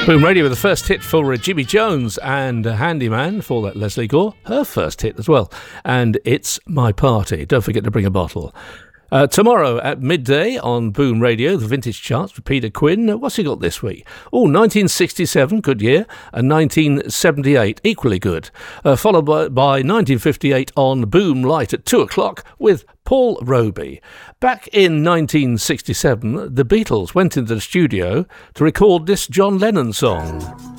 Boom Radio with the first hit for Jimmy Jones and Handyman, for that Leslie Gore, her first hit as well. And It's My Party. Don't forget to bring a bottle. Tomorrow at midday on Boom Radio, the vintage charts for Peter Quinn. What's he got this week? 1967, good year, and 1978, equally good. Followed by 1958 on Boom Light at 2 o'clock with Paul Roby. Back in 1967, the Beatles went into the studio to record this John Lennon song.